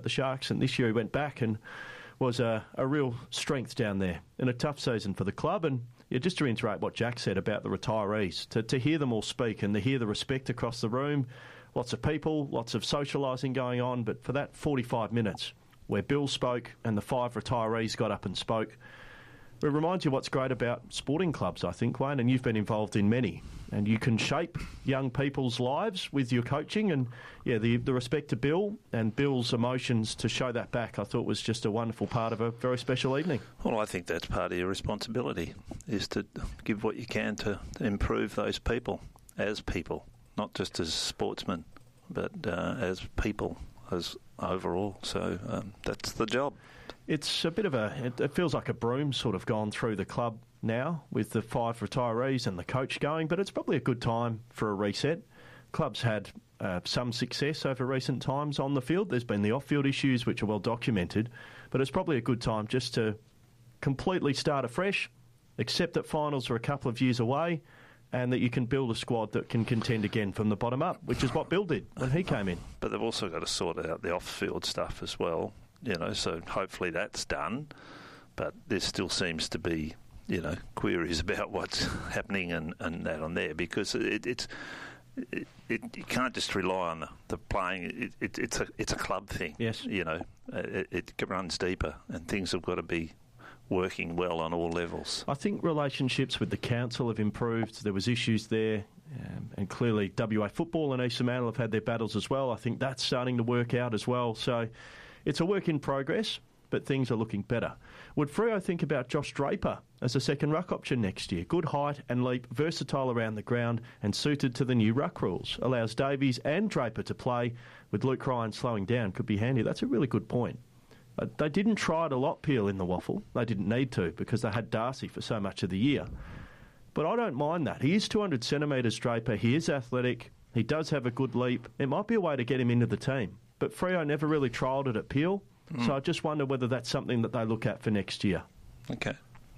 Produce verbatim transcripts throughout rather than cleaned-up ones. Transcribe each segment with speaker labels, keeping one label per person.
Speaker 1: the Sharks, and this year he went back and was a, a real strength down there in a tough season for the club. And yeah, just to reiterate what Jack said about the retirees, to, to hear them all speak and to hear the respect across the room, lots of people, lots of socialising going on, but for that forty-five minutes where Bill spoke and the five retirees got up and spoke, it reminds you what's great about sporting clubs, I think, Wayne, and you've been involved in many. And you can shape young people's lives with your coaching. And, yeah, the the respect to Bill and Bill's emotions to show that back, I thought was just a wonderful part of a very special evening.
Speaker 2: Well, I think that's part of your responsibility, is to give what you can to improve those people as people, not just as sportsmen, but uh, as people, as overall. So um, that's the job.
Speaker 1: It's a bit of a, it, it feels like a broom sort of gone through the club now with the five retirees and the coach going, but it's probably a good time for a reset. Club's had uh, some success over recent times on the field. There's been the off-field issues which are well documented, but it's probably a good time just to completely start afresh, accept that finals are a couple of years away, and that you can build a squad that can contend again from the bottom up, which is what Bill did when he came in.
Speaker 2: But they've also got to sort out the off-field stuff as well. You know, so hopefully that's done, but there still seems to be, you know, queries about what's happening and, and that on there, because it, it's it, it, you can't just rely on the, the playing. It, it, it's a it's a club thing.
Speaker 1: Yes,
Speaker 2: you know, it, it runs deeper, and things have got to be working well on all levels.
Speaker 1: I think relationships with the council have improved. There was issues there, um, and clearly W A Football and East Fremantle have had their battles as well. I think that's starting to work out as well. So it's a work in progress, but things are looking better. Would Freo think about Josh Draper as a second ruck option next year? Good height and leap, versatile around the ground and suited to the new ruck rules. Allows Davies and Draper to play with Luke Ryan slowing down. Could be handy. That's a really good point. Uh, they didn't try it a lot, Peel, in the waffle. They didn't need to because they had Darcy for so much of the year. But I don't mind that. He is two hundred centimetres, Draper. He is athletic. He does have a good leap. It might be a way to get him into the team. But Freo never really trialled it at Peel, mm. so I just wonder whether that's something that they look at for next year.
Speaker 2: Okay.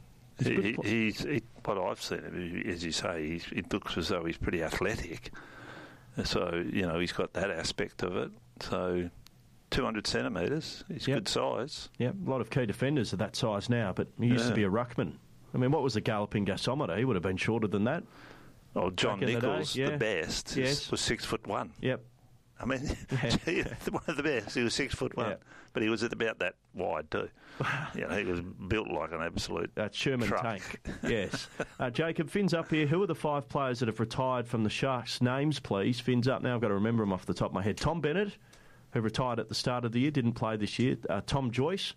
Speaker 2: He, he, he's, he, what I've seen, as you say, he's, it looks as though he's pretty athletic. So, you know, he's got that aspect of it. So, two hundred centimetres, he's yep. good size.
Speaker 1: Yeah, a lot of key defenders are that size now, but he used yeah. to be a ruckman. I mean, what was the galloping gasometer? He would have been shorter than that.
Speaker 2: Oh, John Nichols, the, yeah. the best,
Speaker 1: yes.
Speaker 2: was six foot one.
Speaker 1: Yep.
Speaker 2: I mean, yeah. one of the best. He was six foot one, yeah. but he was at about that wide too. You know, he was built like an absolute
Speaker 1: uh, Sherman
Speaker 2: truck.
Speaker 1: tank. Yes. Uh, Jacob, Finn's up here. Who are the five players that have retired from the Sharks? Names, please. Finn's up now. I've got to remember them off the top of my head. Tom Bennett, who retired at the start of the year, didn't play this year. Uh, Tom Joyce.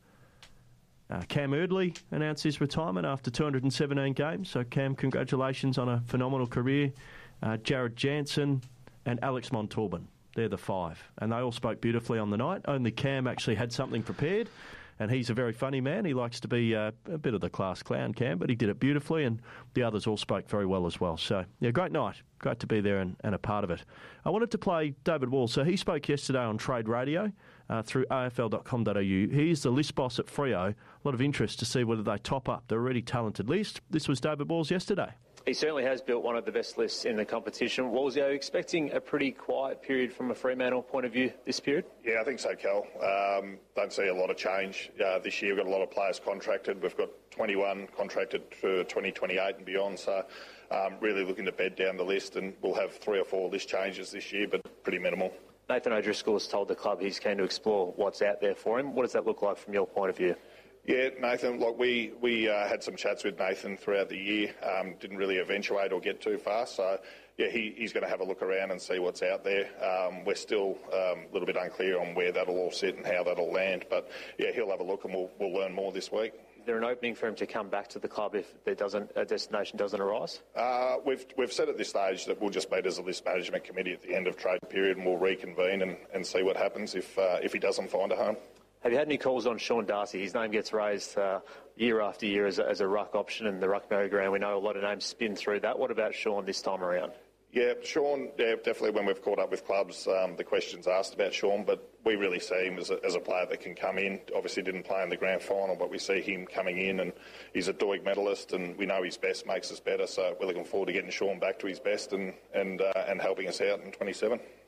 Speaker 1: Uh, Cam Erdley announced his retirement after two hundred seventeen games. So, Cam, congratulations on a phenomenal career. Uh, Jared Jansen and Alex Montalban. They're the five. And they all spoke beautifully on the night. Only Cam actually had something prepared. And he's a very funny man. He likes to be uh, a bit of the class clown, Cam, but he did it beautifully. And the others all spoke very well as well. So, yeah, great night. Great to be there and, and a part of it. I wanted to play David Wall. So he spoke yesterday on Trade Radio uh, through A F L dot com dot A U. He's the list boss at Freo. A lot of interest to see whether they top up the already talented list. This was David Wall's yesterday.
Speaker 3: He certainly has built one of the best lists in the competition. Wallsy, are you expecting a pretty quiet period from a Fremantle point of view this period?
Speaker 4: Yeah, I think so, Cal. Um, don't see a lot of change uh, this year. We've got a lot of players contracted. We've got twenty-one contracted for twenty twenty-eight and beyond. So um, really looking to bed down the list, and we'll have three or four list changes this year, but pretty minimal.
Speaker 3: Nathan O'Driscoll has told the club he's keen to explore what's out there for him. What does that look like from your point of view?
Speaker 4: Yeah, Nathan, like we, we uh, had some chats with Nathan throughout the year, um, didn't really eventuate or get too far, so yeah, he, he's going to have a look around and see what's out there. Um, we're still um, a little bit unclear on where that'll all sit and how that'll land, but yeah, he'll have a look and we'll, we'll learn more this week.
Speaker 3: Is there an opening for him to come back to the club if there doesn't a destination doesn't arise?
Speaker 4: Uh, we've we've said at this stage that we'll just meet as a list management committee at the end of trade period, and we'll reconvene and, and see what happens if uh, if he doesn't find a home.
Speaker 3: Have you had any calls on Sean Darcy? His name gets raised uh, year after year as a, as a ruck option in the ruck merry-go-round. We know a lot of names spin through that. What about Sean this time around?
Speaker 4: Yeah, Sean, yeah, definitely when we've caught up with clubs, um, the question's asked about Sean, but we really see him as a, as a player that can come in. Obviously didn't play in the grand final, but we see him coming in, and he's a Doig medalist, and we know his best makes us better, so we're looking forward to getting Sean back to his best and, and, uh, and helping us out in twenty-seven.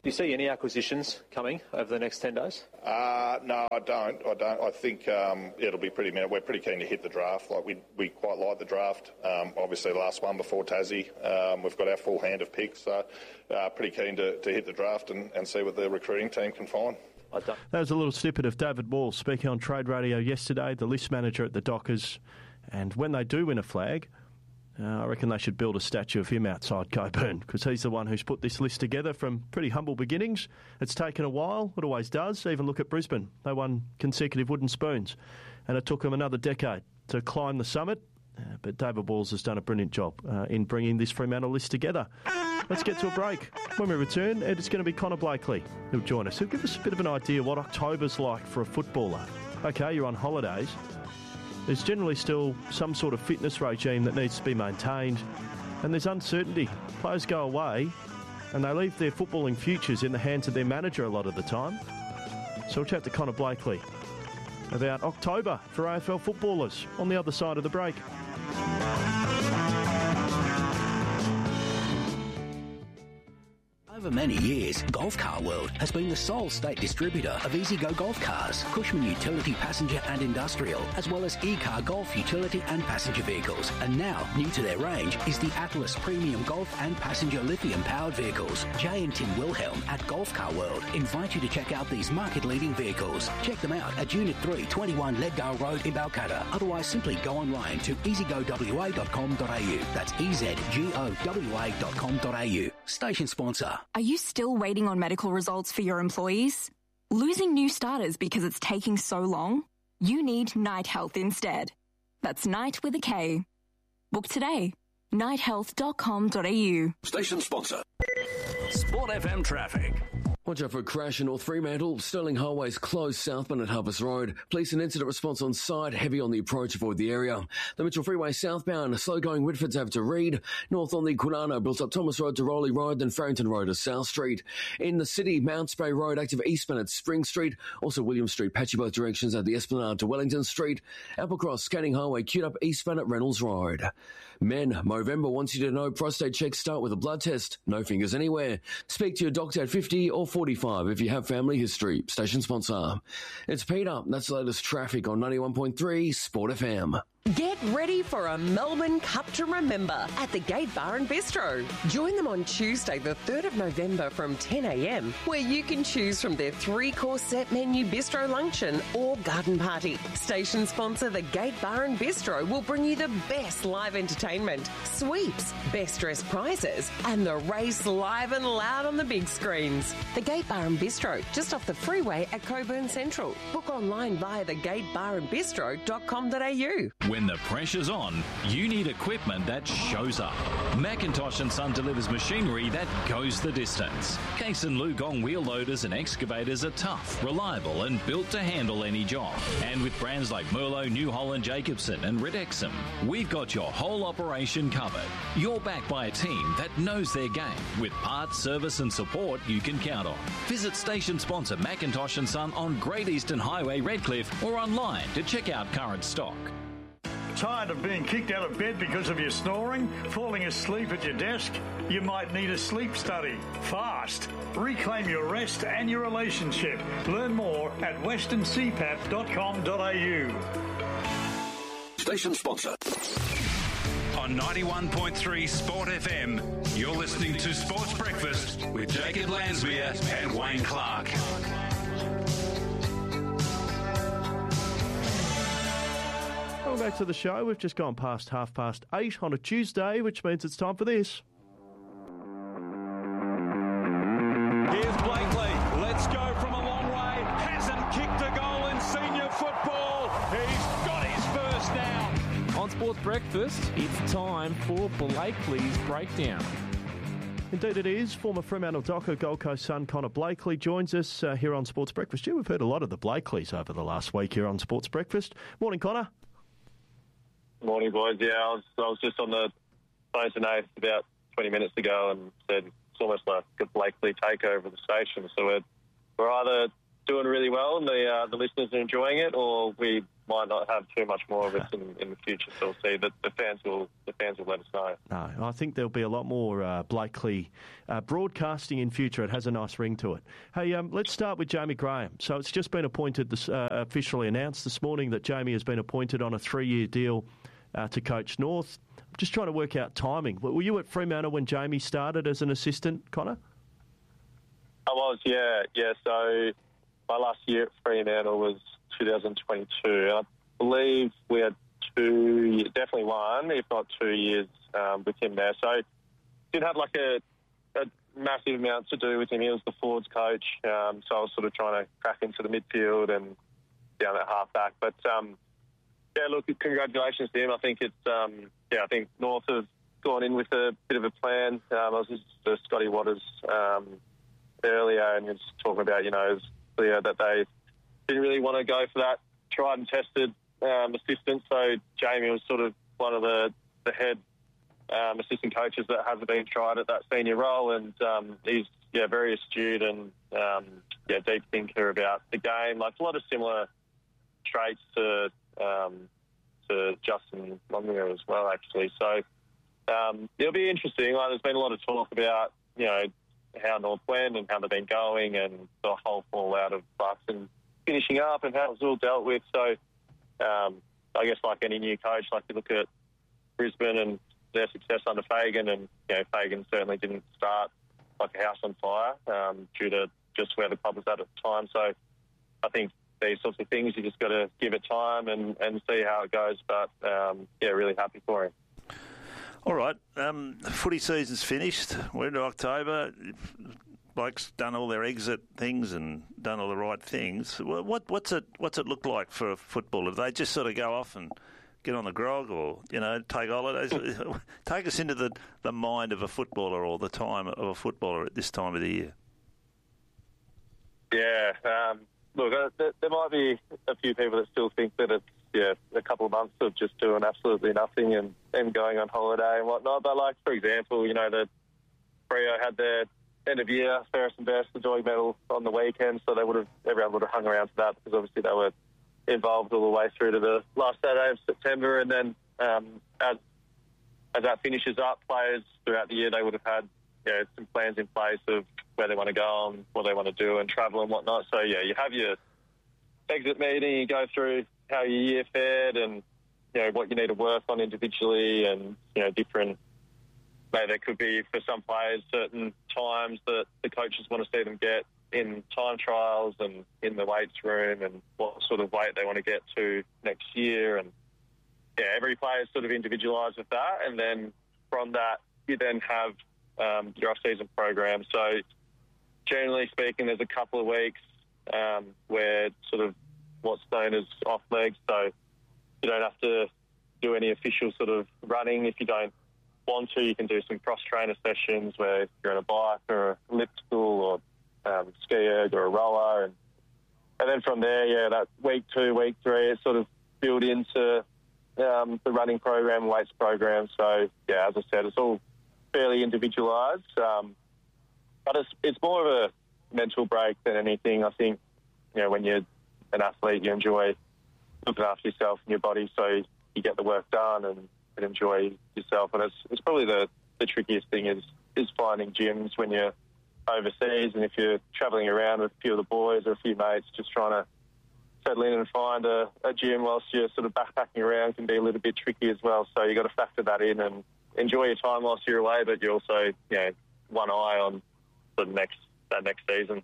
Speaker 3: Do you see any acquisitions coming over the next ten days?
Speaker 4: Uh, no, I don't. I don't. I think um, it'll be pretty minute. We're pretty keen to hit the draft. Like we, we quite like the draft. Um, obviously, the last one before Tassie, um, we've got our full hand of picks. So, uh, pretty keen to, to hit the draft and, and see what the recruiting team can find.
Speaker 1: That was a little snippet of David Wall speaking on Trade Radio yesterday, the list manager at the Dockers. And when they do win a flag, Uh, I reckon they should build a statue of him outside Coburn, because he's the one who's put this list together from pretty humble beginnings. It's taken a while, it always does. Even look at Brisbane. They won consecutive wooden spoons, and it took them another decade to climb the summit. Uh, but David Walls has done a brilliant job uh, in bringing this Fremantle list together. Let's get to a break. When we return, it's going to be Connor Blakely who'll join us. He'll give us a bit of an idea what October's like for a footballer. OK, you're on holidays. There's generally still some sort of fitness regime that needs to be maintained, and there's uncertainty. Players go away and they leave their footballing futures in the hands of their manager a lot of the time. So we'll chat to Connor Blakely about October for A F L footballers on the other side of the break.
Speaker 5: Over many years, Golf Car World has been the sole state distributor of E-Z-Go Golf Cars, Cushman Utility Passenger and Industrial, as well as E-Car Golf Utility and Passenger Vehicles. And now, new to their range is the Atlas Premium Golf and Passenger Lithium-powered vehicles. Jay and Tim Wilhelm at Golf Car World invite you to check out these market-leading vehicles. Check them out at Unit three, twenty-one Leadgale Road in Balcatta. Otherwise, simply go online to e z go w a dot com dot a u. That's e z go w a dot com dot a u. Station sponsor.
Speaker 6: Are you still waiting on medical results for your employees? Losing new starters because it's taking so long? You need Night Health instead. That's Night with a K. Book today. night health dot com dot a u.
Speaker 5: Station sponsor.
Speaker 7: Sport F M traffic.
Speaker 8: Watch out for a crash in North Fremantle. Sterling Highway's closed southbound at Harvest Road. Police and incident response on site, heavy on the approach, avoid the area. The Mitchell Freeway southbound, slow going Whitford's Ave to Reed. North on the Quinano built up Thomas Road to Rowley Road, then Farrington Road to South Street. In the city, Mount Spray Road active eastbound at Spring Street. Also William Street, patchy both directions at the Esplanade to Wellington Street. Applecross, Canning Highway queued up eastbound at Reynolds Road. Men, Movember wants you to know prostate checks start with a blood test. No fingers anywhere. Speak to your doctor at fifty or forty-five if you have family history. Station sponsor. It's Peter. That's the latest traffic on ninety-one point three Sport F M.
Speaker 9: Get ready for a Melbourne Cup to remember at the Gate Bar and Bistro. Join them on Tuesday, the third of November from ten a m, where you can choose from their three-course set menu bistro luncheon or garden party. Station sponsor, the Gate Bar and Bistro, will bring you the best live entertainment, sweeps, best dressed prizes, and the race live and loud on the big screens. The Gate Bar and Bistro, just off the freeway at Coburn Central. Book online via the gate bar and bistro dot com dot a u.
Speaker 7: When the pressure's on, you need equipment that shows up. Macintosh and Son delivers machinery that goes the distance. Case and Lugong wheel loaders and excavators are tough, reliable and built to handle any job. And with brands like Merlo, New Holland, Jacobson and Ridexum, we've got your whole operation covered. You're backed by a team that knows their game with parts, service and support you can count on. Visit station sponsor Macintosh and Son on Great Eastern Highway, Redcliffe, or online to check out current stock.
Speaker 10: Tired of being kicked out of bed because of your snoring? Falling asleep at your desk? You might need a sleep study. Fast. Reclaim your rest and your relationship. Learn more at western c pap dot com dot a u.
Speaker 5: Station sponsor.
Speaker 11: On ninety-one point three Sport F M, you're listening to Sports Breakfast with Jacob Lansmere and Wayne Clark.
Speaker 1: Welcome back to the show. We've just gone past half past eight on a Tuesday, which means it's time for this.
Speaker 12: Here's Blakely. Let's go from a long way. Hasn't kicked a goal in senior football. He's got his first now.
Speaker 13: On Sports Breakfast, it's time for Blakely's Breakdown.
Speaker 1: Indeed it is. Former Fremantle Docker, Gold Coast Sun Connor Blakely joins us uh, here on Sports Breakfast. Yeah, we've heard a lot of the Blakeleys over the last week here on Sports Breakfast. Morning, Connor.
Speaker 14: Morning, boys. Yeah, I was, I was just on the phone to Nath about twenty minutes ago and said it's almost like a Blakely takeover of the station. So we're, we're either doing really well and the uh, the listeners are enjoying it, or we might not have too much more of it in, in the future. So we'll see. The, the fans will the fans will let us know.
Speaker 1: No, I think there'll be a lot more uh, Blakely uh, broadcasting in future. It has a nice ring to it. Hey, um, let's start with Jamie Graham. So it's just been appointed, this, uh, officially announced this morning that Jamie has been appointed on a three-year deal uh, to coach North. I'm just trying to work out timing. Were you at Fremantle when Jamie started as an assistant, Connor?
Speaker 14: I was, yeah, yeah. So my last year at Fremantle was two thousand twenty-two. I believe we had two, definitely one, if not two years um, with him there. So didn't have like a, a massive amount to do with him. He was the forwards coach, um, so I was sort of trying to crack into the midfield and down at half-back. But, um, yeah, look, congratulations to him. I think it's, um, yeah, I think North have gone in with a bit of a plan. Um, I was just to Scotty Waters um, earlier, and he was talking about, you know, it's clear that they didn't really want to go for that tried and tested um, assistant. So Jamie was sort of one of the, the head um, assistant coaches that hasn't been tried at that senior role, and um, he's yeah very astute and um, yeah deep thinker about the game. Like a lot of similar traits to um, to Justin Longier as well, actually. So um, it'll be interesting. Like there's been a lot of talk about you know how North went and how they've been going and the whole fallout of Bucks and finishing up and how it was all dealt with. So um, I guess like any new coach, like you look at Brisbane and their success under Fagan, and you know Fagan certainly didn't start like a house on fire um, due to just where the club was at at the time. So I think these sorts of things, you just got to give it time and, and see how it goes. But um, yeah, really happy for him.
Speaker 2: All right, um, footy season's finished. We're into October. Blokes done all their exit things and done all the right things. What what's it what's it look like for a footballer? Do they just sort of go off and get on the grog, or you know, take holidays? Take us into the, the mind of a footballer, or the time of a footballer at this time of the year.
Speaker 14: Yeah, um, look, uh, there, there might be a few people that still think that it's yeah a couple of months of just doing absolutely nothing and, and going on holiday and whatnot. But like for example, you know, the Freo had their end of year fairest and best, the Joy Medal on the weekend, so they would have everyone would have hung around for that because obviously they were involved all the way through to the last Saturday of September, and then um, as as that finishes up, players throughout the year they would have had you know, some plans in place of where they want to go and what they want to do and travel and whatnot. So yeah, you have your exit meeting, you go through how your year fared and you know what you need to work on individually, and you know different. Maybe there could be, for some players, certain times that the coaches want to see them get in time trials and in the weights room and what sort of weight they want to get to next year. And, yeah, every player is sort of individualised with that. And then from that, you then have um, your off-season program. So generally speaking, there's a couple of weeks um, where sort of what's known as off legs. So you don't have to do any official sort of running if you don't want to. You can do some cross-trainer sessions where you're on a bike or a elliptical or um, ski erg or a rower. And, and then from there, yeah, that week two, week three, it's sort of built into um, the running program, weights program. So, yeah, as I said, it's all fairly individualised. Um, but it's, it's more of a mental break than anything. I think, you know, when you're an athlete, you enjoy looking after yourself and your body so you get the work done and and enjoy yourself. And it's, it's probably the, the trickiest thing is, is finding gyms when you're overseas, and if you're travelling around with a few of the boys or a few mates, just trying to settle in and find a, a gym whilst you're sort of backpacking around can be a little bit tricky as well. So you've got to factor that in and enjoy your time whilst you're away, but you're also, you know, one eye on the next that next season.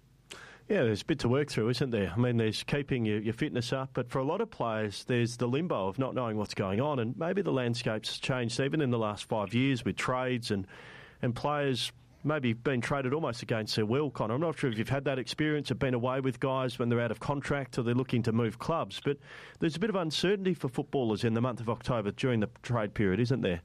Speaker 1: Yeah, there's a bit to work through, isn't there? I mean, there's keeping your, your fitness up, but for a lot of players, there's the limbo of not knowing what's going on, and maybe the landscape's changed even in the last five years with trades and, and players maybe being traded almost against their will, Connor. I'm not sure if you've had that experience of being away with guys when they're out of contract or they're looking to move clubs, but there's a bit of uncertainty for footballers in the month of October during the trade period, isn't there?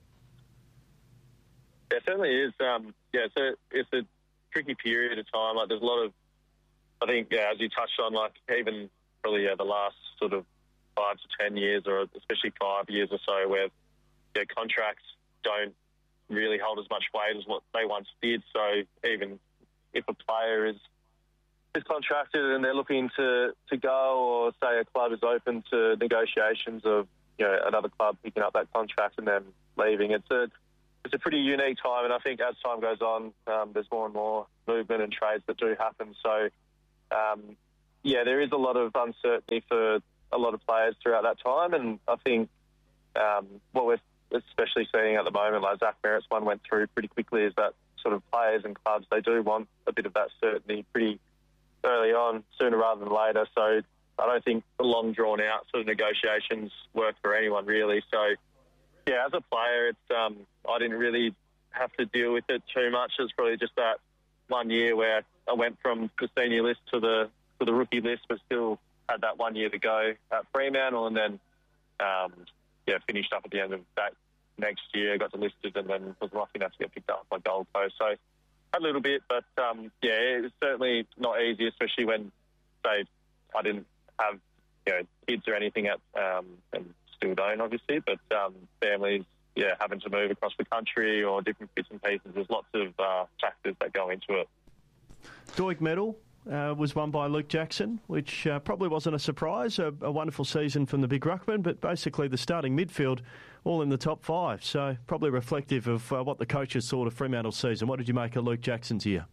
Speaker 14: Yeah, it certainly is. Um, yeah, it's a, it's a tricky period of time. Like, there's a lot of I think, yeah, as you touched on, like even probably yeah, the last sort of five to ten years, or especially five years or so, where their contracts don't really hold as much weight as what they once did. So even if a player is is contracted and they're looking to, to go, or say a club is open to negotiations of, you know, another club picking up that contract and then leaving. It's a it's a pretty unique time, and I think as time goes on, um, there's more and more movement and trades that do happen. So, um, yeah, there is a lot of uncertainty for a lot of players throughout that time, and I think um, what we're especially seeing at the moment, like Zach Merritt's one went through pretty quickly, is that sort of players and clubs, they do want a bit of that certainty pretty early on, sooner rather than later. So I don't think the long drawn out sort of negotiations work for anyone really. So yeah, as a player, it's um, I didn't really have to deal with it too much. It's probably just that one year where I went from the senior list to the to the rookie list, but still had that one year to go at Fremantle, and then um, yeah, finished up at the end of that next year, got delisted, and then was lucky enough to get picked up by Gold Coast. So a little bit, but um, yeah, it's certainly not easy, especially when, say, I didn't have, you know, kids or anything at, um, and still don't, obviously, but um, families, yeah, having to move across the country or different bits and pieces. There's lots of uh, factors that go into it.
Speaker 1: Doig medal uh, was won by Luke Jackson, which uh, probably wasn't a surprise. A, a wonderful season from the big ruckman, but basically the starting midfield all in the top five. So probably reflective of uh, what the coaches thought of Fremantle's season. What did you make of Luke Jackson's year?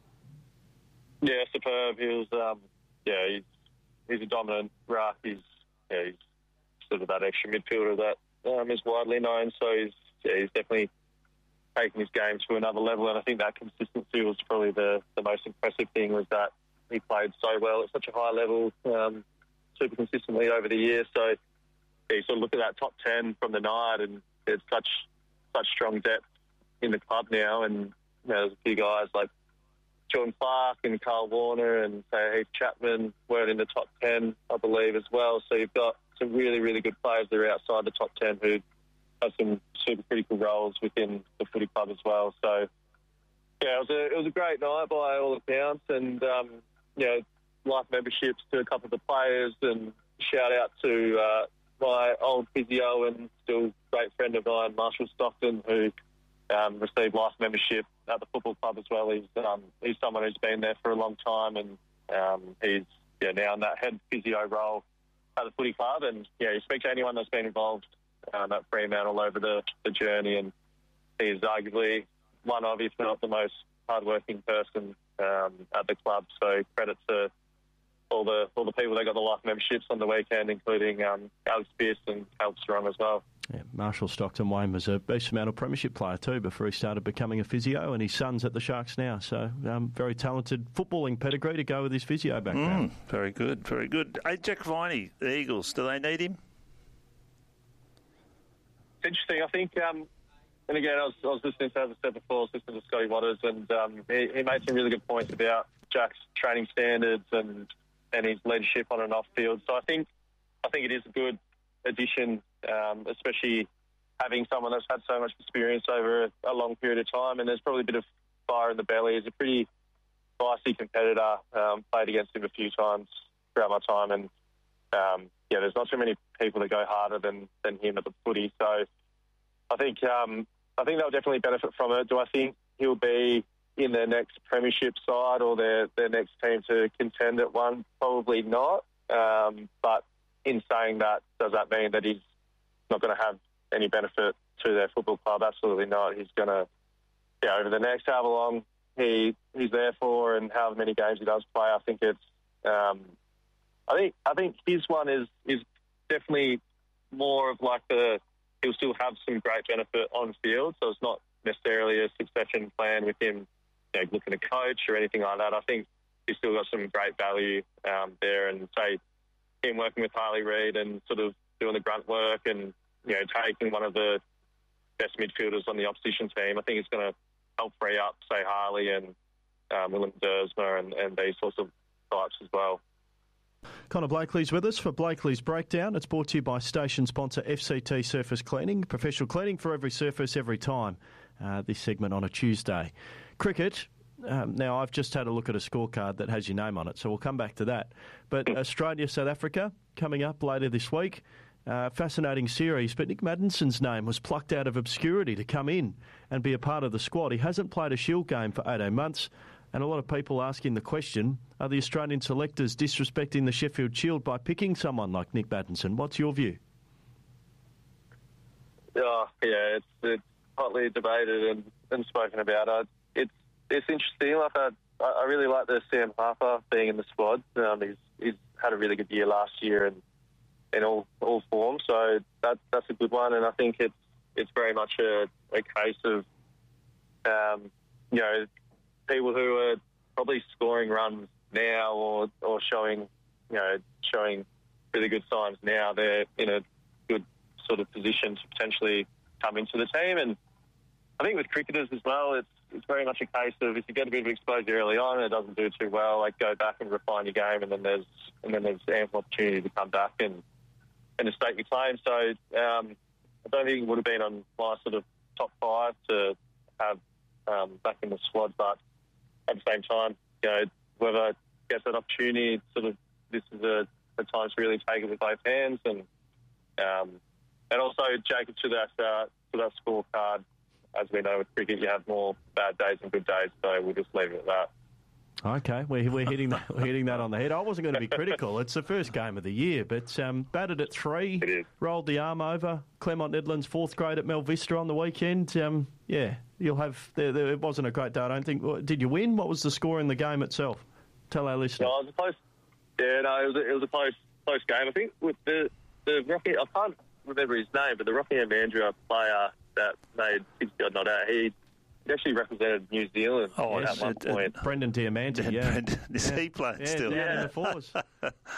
Speaker 14: Yeah, superb. He was, um, yeah, he's, he's a dominant ruck. He's, yeah, he's sort of that extra midfielder that um, is widely known. So he's, yeah, he's definitely taking his game to another level. And I think that consistency was probably the, the most impressive thing, was that he played so well at such a high level, um, super consistently over the years. So yeah, you sort of look at that top ten from the night, and there's such such strong depth in the club now. And you know, there's a few guys like Jordan Clark and Carl Warner and say Heath Chapman weren't in the top ten, I believe, as well. So you've got some really, really good players that are outside the top ten who have some super critical roles within the footy club as well. So yeah, it was a it was a great night by all accounts, and um, you know, life memberships to a couple of the players, and shout out to uh, my old physio and still great friend of mine, Marshall Stockton, who um, received life membership at the football club as well. He's um, he's someone who's been there for a long time, and um, he's yeah, now in that head physio role at the footy club. And yeah, you speak to anyone that's been involved um, at Fremantle over the, the journey, and he's arguably one of, if not the most hardworking person um, at the club. So credit to all the all the people that got the life memberships on the weekend, including um, Alex Pierce and Caleb Strong as well.
Speaker 1: Yeah, Marshall Stockton Wayne was a East Fremantle premiership player too before he started becoming a physio, and his son's at the Sharks now. So um, very talented footballing pedigree to go with his physio background.
Speaker 2: Mm, very good, very good. Hey, Jack Viney, the Eagles, do they need him?
Speaker 14: It's interesting. I think, um, and again, I was, I was listening to, as I said before, I was listening to Scotty Waters, and um, he, he made some really good points about Jack's training standards and and his leadership on and off field. So I think I think it is a good addition, um, especially having someone that's had so much experience over a, a long period of time, and there's probably a bit of fire in the belly. He's a pretty feisty competitor. Um, played against him a few times throughout my time, and um, yeah, there's not too many people that go harder than, than him at the footy. So I think um, I think they'll definitely benefit from it. Do I think he'll be in their next premiership side or their, their next team to contend at one? Probably not. Um, but in saying that, does that mean that he's not going to have any benefit to their football club? Absolutely not. He's going to, yeah, over the next however long he he's there for and however many games he does play, I think it's, um, I think I think his one is is definitely more of like the, he'll still have some great benefit on field, so it's not necessarily a succession plan with him, you know, looking to coach or anything like that. I think he's still got some great value um, there, and say him working with Harley Reid and sort of doing the grunt work and, you know, taking one of the best midfielders on the opposition team, I think it's going to help free up, say, Harley and um, Willem Dersma and, and these sorts of types as well.
Speaker 1: Connor Blakely's with us for Blakely's Breakdown. It's brought to you by station sponsor F C T Surface Cleaning. Professional cleaning for every surface, every time. Uh, this segment on a Tuesday. Cricket. Um, now, I've just had a look at a scorecard that has your name on it, so we'll come back to that. But Australia, South Africa, coming up later this week. Uh, fascinating series, but Nick Maddenson's name was plucked out of obscurity to come in and be a part of the squad. He hasn't played a Shield game for eighteen months. And a lot of people asking the question, are the Australian selectors disrespecting the Sheffield Shield by picking someone like Nick Battinson? What's your view?
Speaker 14: Oh, yeah, it's, it's hotly debated and, and spoken about. Uh, it's it's interesting. Like I, I really like the Sam Harper being in the squad. Um, he's he's had a really good year last year and in all all forms. So that that's a good one. And I think it's it's very much a, a case of um, you know, people who are probably scoring runs now or or showing you know showing really good signs now. They're in a good sort of position to potentially come into the team. And I think with cricketers as well, it's it's very much a case of if you get a bit of exposure early on and it doesn't do too well, like go back and refine your game, and then there's and then there's ample opportunity to come back and and to stake your claim. So um, I don't think it would have been on my sort of top five to have um, back in the squad, but at the same time, you know, whoever gets that opportunity, sort of this is a, a time to really take it with both hands. And um, and also, Jacob, to that uh, to that scorecard, as we know with cricket, you have more bad days and good days, so we'll just leave it at that.
Speaker 1: Okay, we're, we're hitting that we're hitting that on the head. I wasn't going to be critical. It's the first game of the year, but um, batted at three, rolled the arm over. Claremont Nedlands fourth grade at Mel Vista on the weekend. Um, yeah, you'll have. There, there, it wasn't a great day, I don't think. Did you win? What was the score in the game itself? Tell our listeners.
Speaker 14: No, it was a close. Yeah, no, it was a, it was a close close game. I think with the the Rocky, I can't remember his name, but the Rockingham Mandurah player that made sixty odd not out, he. He actually represented New Zealand
Speaker 2: oh,
Speaker 14: at one
Speaker 2: it,
Speaker 14: point.
Speaker 2: It,
Speaker 1: Brendan Diamante, yeah.
Speaker 2: Brendan, is
Speaker 1: yeah.
Speaker 2: he playing
Speaker 1: yeah,
Speaker 2: still?
Speaker 1: Down
Speaker 14: Yeah.
Speaker 1: in the fours.
Speaker 14: So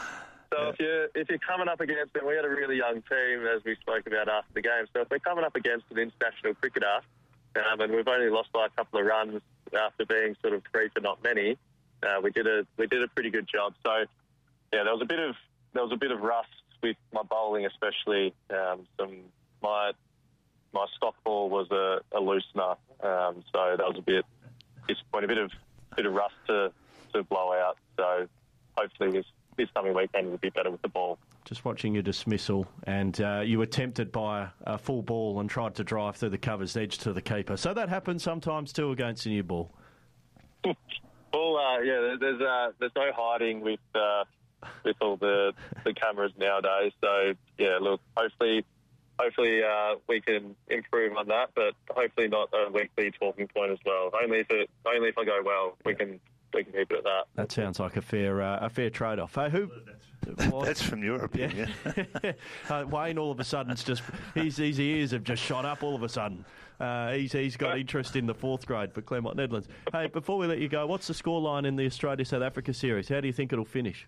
Speaker 2: yeah.
Speaker 14: if you're if you're coming up against them, we had a really young team, as we spoke about after the game. So if we're coming up against an international cricketer, um, and we've only lost by a couple of runs after being sort of three for not many, uh, we did a we did a pretty good job. So yeah, there was a bit of there was a bit of rust with my bowling, especially um, some my. My stock ball was a, a loosener, um, so that was a bit disappointing. A bit of bit of rust to, to blow out. So hopefully this, this coming weekend will be better with the ball.
Speaker 1: Just watching your dismissal, and uh, you were tempted by a, a full ball and tried to drive through the cover's edge to the keeper. So that happens sometimes too against a new ball.
Speaker 14: Well, uh, yeah, there's uh, there's no hiding with uh, with all the the cameras nowadays. So yeah, look, hopefully. Hopefully uh, we can improve on that, but hopefully not a weekly talking point as well. Only if it, only if I go well, we can we can keep it at that.
Speaker 1: That sounds like a fair uh, a fair trade off. Hey, who?
Speaker 2: Well, that's from your opinion.
Speaker 1: Yeah. uh, Wayne, all of a sudden, it's just his his ears have just shot up. All of a sudden, uh, he's he's got interest in the fourth grade for Claremont Nedlands. Hey, before we let you go, what's the scoreline in the Australia South Africa series? How do you think it'll finish?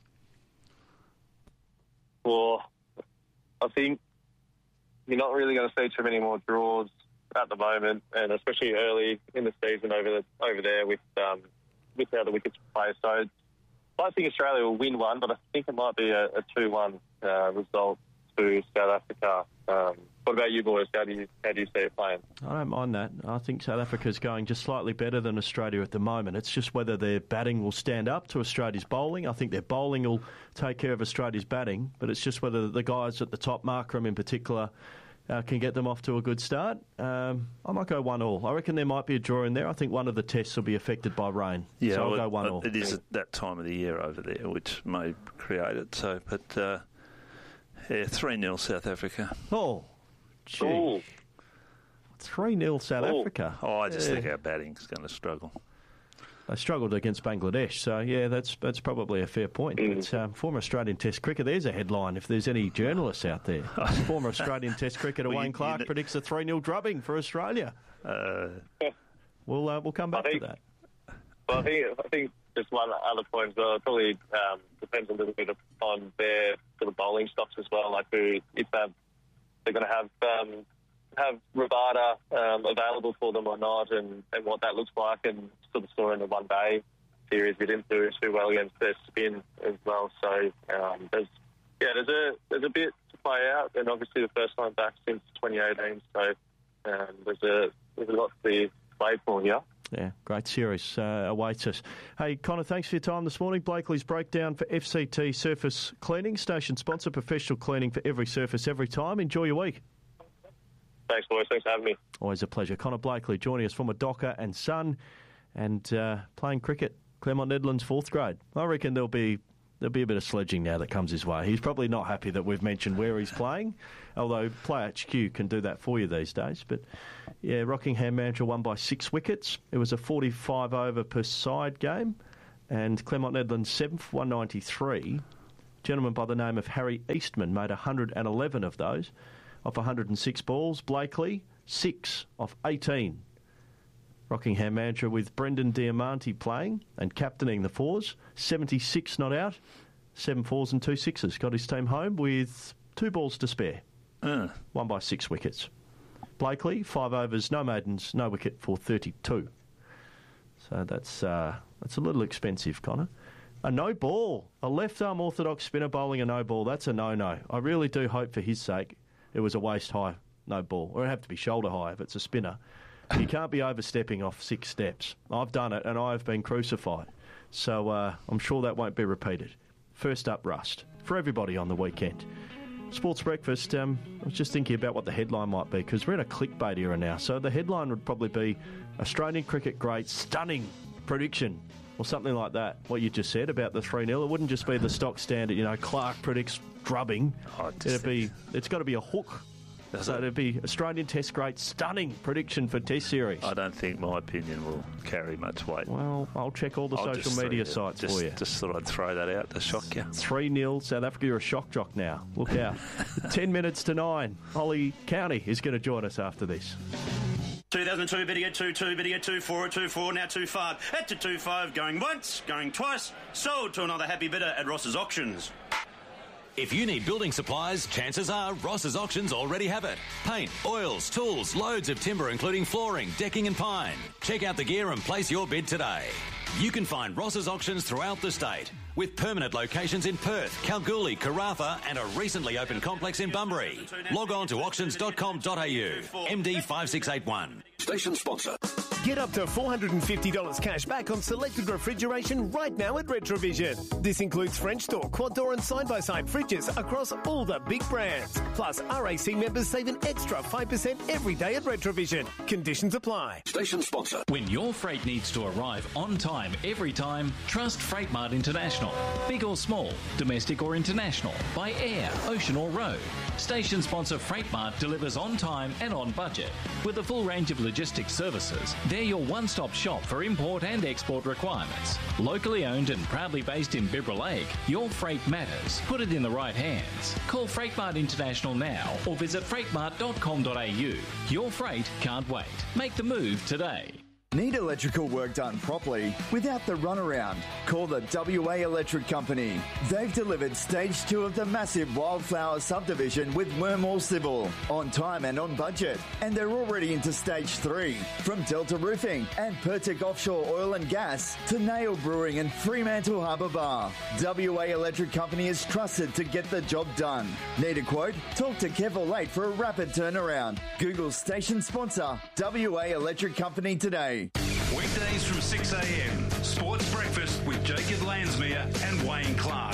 Speaker 14: Well, I think. You're not really going to see too many more draws at the moment, and especially early in the season over the, over there with um, with how the wickets play. So I don't think Australia will win one, but I think it might be a, a two one uh, result to South Africa. Um, what about you boys? How do you how do you see it playing?
Speaker 1: I don't mind that. I think South Africa's going just slightly better than Australia at the moment. It's just whether their batting will stand up to Australia's bowling. I think their bowling will take care of Australia's batting, but it's just whether the guys at the top, Markram in particular, Uh, can get them off to a good start. Um, I might go one all. I reckon there might be a draw in there. I think one of the tests will be affected by rain.
Speaker 2: Yeah,
Speaker 1: so I'll
Speaker 2: well,
Speaker 1: go one
Speaker 2: it,
Speaker 1: all.
Speaker 2: It is at that time of the year over there, which may create it. So, but uh, yeah, three nil South Africa.
Speaker 1: Oh, gee.
Speaker 14: Ooh.
Speaker 1: three nil South
Speaker 14: Ooh.
Speaker 1: Africa.
Speaker 2: Oh, I just
Speaker 1: yeah.
Speaker 2: think our batting's going to struggle.
Speaker 1: They struggled against Bangladesh, so yeah, that's that's probably a fair point.
Speaker 14: Mm.
Speaker 1: But, um, former Australian Test cricketer, there's a headline if there's any journalists out there. Former Australian Test cricketer
Speaker 2: well,
Speaker 1: Wayne
Speaker 2: you,
Speaker 1: Clark
Speaker 2: you
Speaker 1: predicts a three nil drubbing for Australia.
Speaker 2: Uh,
Speaker 1: we'll uh, we'll come back
Speaker 14: think,
Speaker 1: to that.
Speaker 14: Well, I think I think just one other point as well. It probably um, depends a little bit on their sort of bowling stocks as well. Like who, if they're, they're going to have um, have Rabada um, available for them or not, and, and what that looks like, and sort of saw in the one day series we didn't do too well against their spin as well. So um, there's yeah, there's a there's a bit to play out, and obviously the first time back since twenty eighteen. So um, there's a there's a lot to be played for here.
Speaker 1: Yeah, great series uh, awaits us. Hey, Connor, thanks for your time this morning. Blakely's breakdown for F C T Surface Cleaning, station sponsor, professional cleaning for every surface, every time. Enjoy your week.
Speaker 14: Thanks, boys. Thanks for having me.
Speaker 1: Always a pleasure. Connor Blakely joining us from a Docker and Son. and uh, playing cricket. Claremont Nedlands fourth grade. I reckon there'll be there'll be a bit of sledging now that comes his way. He's probably not happy that we've mentioned where he's playing, although Play H Q can do that for you these days. But yeah, Rockingham Mandurah won by six wickets. It was a forty-five over per side game, and Claremont Nedlands seventh, one ninety-three. A gentleman by the name of Harry Eastman made one hundred eleven of those off one hundred six balls. Blakely, six off eighteen. Rockingham Mandurah with Brendan Diamante playing and captaining the fours. seventy-six not out, seven fours and two sixes. Got his team home with two balls to spare. Uh. Won by six wickets. Blakely, five overs, no maidens, no wicket for thirty-two. So that's uh, that's a little expensive, Connor. A no ball. A left-arm orthodox spinner bowling a no ball. That's a no-no. I really do hope for his sake it was a waist-high no ball. Or it'd have to be shoulder-high if it's a spinner. You can't be overstepping off six steps. I've done it and I've been crucified. So uh, I'm sure that won't be repeated. First up, Rust. For everybody on the weekend. Sports Breakfast, um, I was just thinking about what the headline might be, because we're in a clickbait era now. So the headline would probably be Australian cricket great stunning prediction, or something like that, what you just said about the three nil. It wouldn't just be the stock standard, you know, Clark predicts drubbing. Oh, It'd be, it's got to be a hook. Does so it? It'd be Australian Test great stunning prediction for Test series.
Speaker 2: I don't think my opinion will carry much weight.
Speaker 1: Well, I'll check all the I'll social media sites
Speaker 2: just,
Speaker 1: for you.
Speaker 2: Just thought I'd throw that out to shock you.
Speaker 1: three nil South Africa. You're a shock jock now. Look out. Ten minutes to nine. Ollie County is going to join us after this.
Speaker 15: two thousand two, video two two, video two four, two four, now two five. At to two five, going once, going twice. Sold to another happy bidder at Ross's Auctions.
Speaker 16: If you need building supplies, chances are Ross's Auctions already have it. Paint, oils, tools, loads of timber including flooring, decking and pine. Check out the gear and place your bid today. You can find Ross's Auctions throughout the state, with permanent locations in Perth, Kalgoorlie, Karratha and a recently opened complex in Bunbury. Log on to auctions dot com dot a u. M D five six eight one.
Speaker 17: Station sponsor. Get up to four hundred fifty dollars cash back on selected refrigeration right now at Retrovision. This includes French door, quad door and side-by-side fridges across all the big brands. Plus, R A C members save an extra five percent every day at Retrovision. Conditions apply. Station sponsor.
Speaker 7: When your freight needs to arrive on time every time, trust Freightmart International. Big or small, domestic or international, by air, ocean or road. Station sponsor Freightmart delivers on time and on budget. With a full range of logistics services, they're your one-stop shop for import and export requirements. Locally owned and proudly based in Bibra Lake, your freight matters. Put it in the right hands. Call Freightmart International now or visit freightmart dot com dot a u. Your freight can't wait. Make the move today.
Speaker 18: Need electrical work done properly without the runaround? Call the W A Electric Company. They've delivered stage two of the massive Wildflower subdivision with Wormhall Civil on time and on budget. And they're already into stage three. From Delta Roofing and Pertic Offshore Oil and Gas to Nail Brewing and Fremantle Harbour Bar. W A Electric Company is trusted to get the job done. Need a quote? Talk to Kev Late for a rapid turnaround. Google station sponsor W A Electric Company today.
Speaker 11: Weekdays from six a m. Sports Breakfast with Jacob Lansmere and Wayne Clark.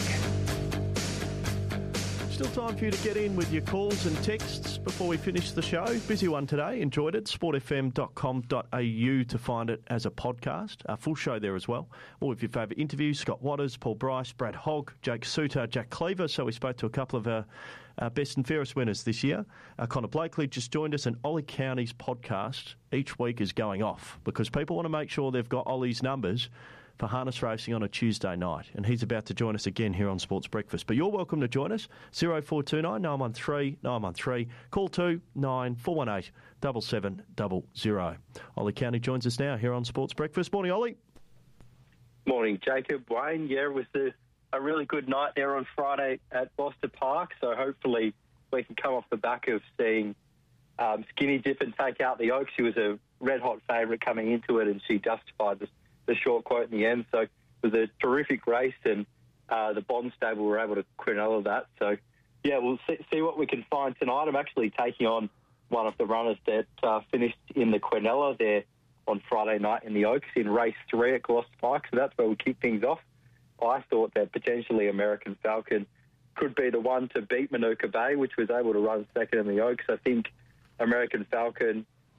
Speaker 1: Still time for you to get in with your calls and texts before we finish the show. Busy one today. Enjoyed it. sport f m dot com dot a u to find it as a podcast. A full show there as well. All of your favourite interviews. Scott Watters, Paul Bryce, Brad Hogg, Jake Suter, Jack Cleaver. So we spoke to a couple of our uh, best and fairest winners this year. Uh, Connor Blakely just joined us, and Ollie County's podcast each week is going off because people want to make sure they've got Ollie's numbers for harness racing on a Tuesday night. And he's about to join us again here on Sports Breakfast. But you're welcome to join us. oh four two nine, nine one three, nine one three. Call two nine four one eight, seven seven zero zero. Ollie County joins us now here on Sports Breakfast. Morning, Ollie.
Speaker 19: Morning, Jacob. Wayne, yeah, it was a, a really good night there on Friday at Gloucester Park. So hopefully we can come off the back of seeing um, Skinny Dip and take out the Oaks. She was a red-hot favourite coming into it, and she justified the the short quote in the end. So it was a terrific race, and uh, the Bond stable were able to quinella that. So, yeah, we'll see, see what we can find tonight. I'm actually taking on one of the runners that uh, finished in the quinella there on Friday night in the Oaks in race three at Gloucester Park. So that's where we kick things off. I thought that potentially American Falcon could be the one to beat Manuka Bay, which was able to run second in the Oaks. I think American Falcon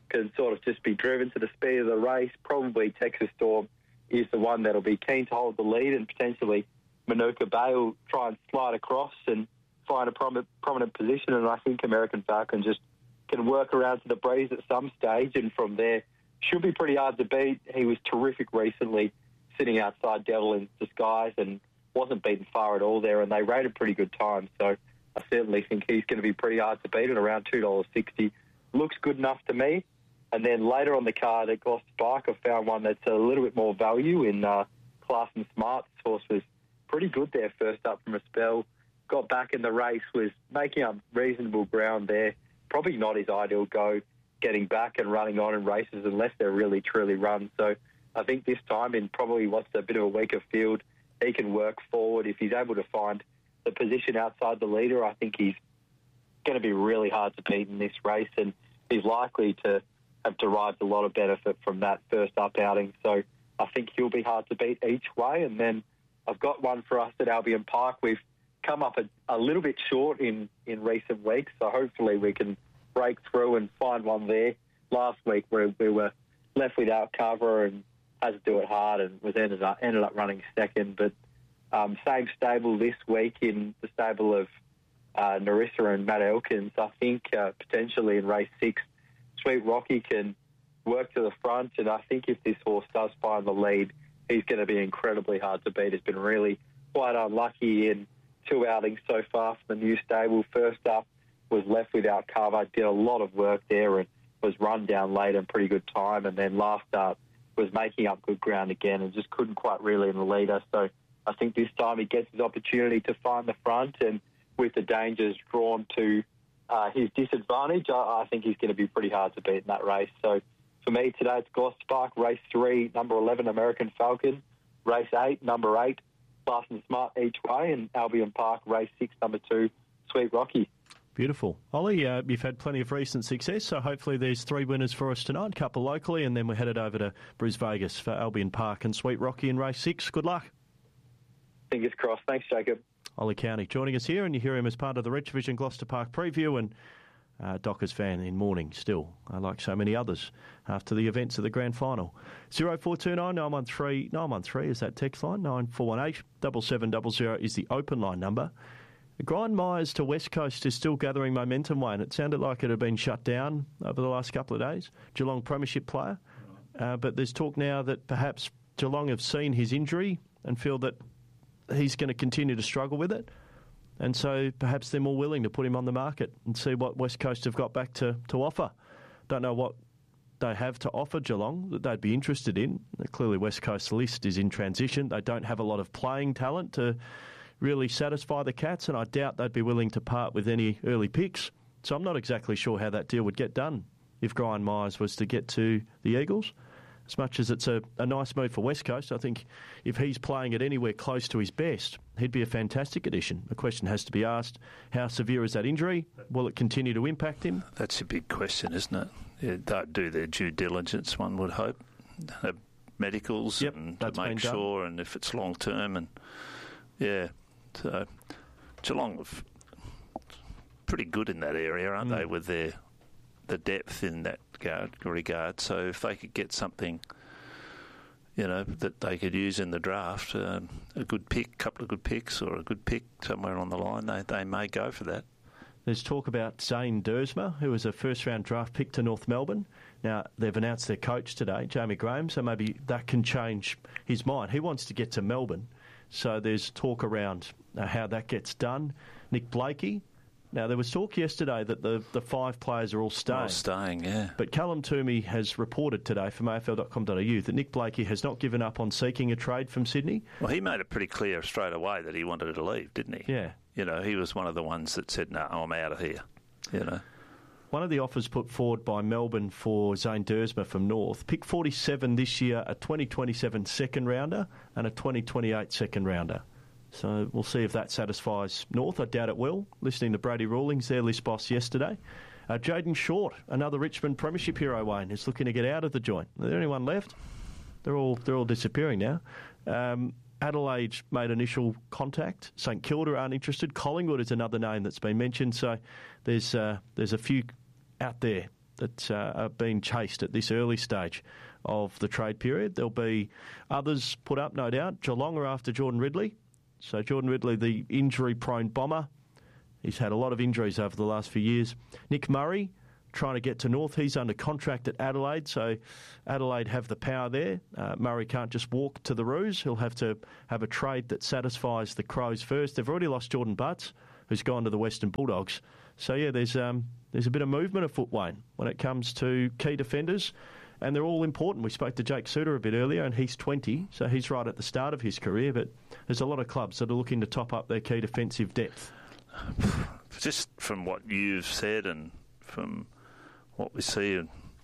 Speaker 19: can sort of just be driven to the speed of the race. Probably Texas Storm is the one that'll be keen to hold the lead, and potentially Manuka Bay will try and slide across and find a prominent, prominent position. And I think American Falcon just can work around to the breeze at some stage, and from there should be pretty hard to beat. He was terrific recently, sitting outside Devil in Disguise, and wasn't beaten far at all there, and they rated pretty good time. So I certainly think he's going to be pretty hard to beat at around two dollars sixty. Looks good enough to me. And then later on the card at Gloucester Park, I found one that's a little bit more value in uh, Class and Smart. This horse was pretty good there first up from a spell. Got back in the race, was making up reasonable ground there. Probably not his ideal go, getting back and running on in races unless they're really, truly run. So I think this time in probably what's a bit of a weaker field, he can work forward. If he's able to find the position outside the leader, I think he's going to be really hard to beat in this race, and he's likely to have derived a lot of benefit from that first up outing. So I think he'll be hard to beat each way. And then I've got one for us at Albion Park. We've come up a, a little bit short in, in recent weeks, so hopefully we can break through and find one there. Last week we, we were left without cover and had to do it hard and was ended up ended up running second. But um, same stable this week in the stable of uh, Narissa and Matt Elkins. I think uh, potentially in race six, Sweet Rocky can work to the front, and I think if this horse does find the lead, he's going to be incredibly hard to beat. He's been really quite unlucky in two outings so far from the new stable. First up was left without cover, did a lot of work there and was run down late in pretty good time, and then last up was making up good ground again and just couldn't quite reel in the leader. So I think this time he gets his opportunity to find the front, and with the dangers drawn to uh, his disadvantage, I, I think he's going to be pretty hard to beat in that race. So for me today, it's Gloucester Park, race three, number eleven, American Falcon, race eight, number eight, Class and Smart each way, and Albion Park, race six, number two, Sweet Rocky.
Speaker 1: Beautiful. Ollie, uh, you've had plenty of recent success, so hopefully there's three winners for us tonight, a couple locally, and then we're headed over to Bris Vegas for Albion Park and Sweet Rocky in race six. Good luck.
Speaker 19: Fingers crossed. Thanks, Jacob.
Speaker 1: Ollie County joining us here, and you hear him as part of the Rich Vision Gloucester Park preview, and uh, Dockers fan in mourning still, uh, like so many others, after the events of the grand final. oh four two nine, nine one three, nine one three is that text line, nine four one eight, seven seven zero zero is the open line number. Grind Myers to West Coast is still gathering momentum, Wayne. It sounded like it had been shut down over the last couple of days. Geelong Premiership player. Uh, but there's talk now that perhaps Geelong have seen his injury and feel that he's going to continue to struggle with it. And so perhaps they're more willing to put him on the market and see what West Coast have got back to, to offer. Don't know what they have to offer Geelong that they'd be interested in. Clearly West Coast's list is in transition. They don't have a lot of playing talent to really satisfy the Cats, and I doubt they'd be willing to part with any early picks. So I'm not exactly sure how that deal would get done if Grind Myers was to get to the Eagles. As much as it's a, a nice move for West Coast, I think if he's playing it anywhere close to his best, he'd be a fantastic addition. The question has to be asked, how severe is that injury? Will it continue to impact him?
Speaker 2: That's a big question, isn't it? Yeah, they'd do their due diligence, one would hope. Have medicals
Speaker 1: yep,
Speaker 2: and to make sure, and if it's long term, and yeah. So Geelong are pretty good in that area, aren't mm. they, with their the depth in that regard. So if they could get something, you know, that they could use in the draft, um, a good pick, couple of good picks, or a good pick somewhere on the line, they they may go for that.
Speaker 1: There's talk about Zane Dersma, who was a first-round draft pick to North Melbourne. Now, they've announced their coach today, Jamie Graham, so maybe that can change his mind. He wants to get to Melbourne. So there's talk around uh, how that gets done. Nick Blakey. Now, there was talk yesterday that the, the five players are all staying.
Speaker 2: All staying, yeah.
Speaker 1: But Callum Toomey has reported today from A F L dot com dot a u that Nick Blakey has not given up on seeking a trade from Sydney.
Speaker 2: Well, he made it pretty clear straight away that he wanted to leave, didn't he?
Speaker 1: Yeah.
Speaker 2: You know, he was one of the ones that said, no, I'm out of here, you know.
Speaker 1: One of the offers put forward by Melbourne for Zane Dersma from North, pick forty-seven this year, a twenty twenty-seven second rounder and a twenty twenty-eight second rounder. So we'll see if that satisfies North. I doubt it will. Listening to Brady Rawlings, their list boss yesterday. Uh, Jaden Short, another Richmond Premiership hero, Wayne, is looking to get out of the joint. Is there anyone left? They're all they're all disappearing now. Um, Adelaide made initial contact. St Kilda aren't interested. Collingwood is another name that's been mentioned. So there's uh, there's a few out there that uh, are being chased at this early stage of the trade period. There'll be others put up, no doubt. Geelong are after Jordan Ridley. So Jordan Ridley, the injury-prone bomber, he's had a lot of injuries over the last few years. Nick Murray, trying to get to North. He's under contract at Adelaide, so Adelaide have the power there. Uh, Murray can't just walk to the Roos. He'll have to have a trade that satisfies the Crows first. They've already lost Jordan Butts, who's gone to the Western Bulldogs. So, yeah, there's um, there's a bit of movement afoot, Wayne, when it comes to key defenders, and they're all important. We spoke to Jake Suter a bit earlier, and he's twenty, so he's right at the start of his career, but there's a lot of clubs that are looking to top up their key defensive depth.
Speaker 2: Just from what you've said and from what we see,